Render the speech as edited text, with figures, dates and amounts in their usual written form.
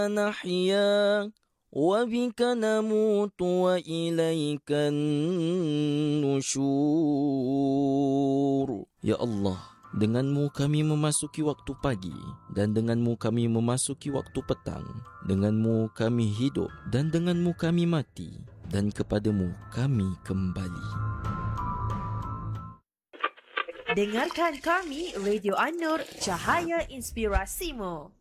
نحيا وبك نموت وإليك النشور. Ya Allah, denganmu kami memasuki waktu pagi dan denganmu kami memasuki waktu petang. Denganmu kami hidup dan denganmu kami mati, dan kepadamu kami kembali. Dengarkan kami Radio An-Nur, Cahaya Inspirasimu.